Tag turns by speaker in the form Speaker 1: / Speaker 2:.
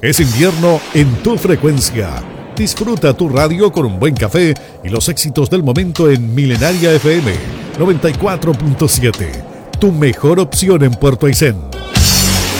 Speaker 1: Es invierno en tu frecuencia. Disfruta tu radio con un buen café y los éxitos del momento en Milenaria FM 94.7. Tu mejor opción en Puerto Aysén.